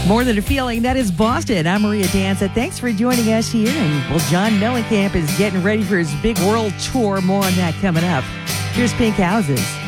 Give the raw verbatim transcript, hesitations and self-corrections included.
More Than a Feeling, that is Boston. I'm Maria Danza. Thanks for joining us here. And, well, John Mellencamp is getting ready for his big world tour. More on that coming up. Here's Pink Houses.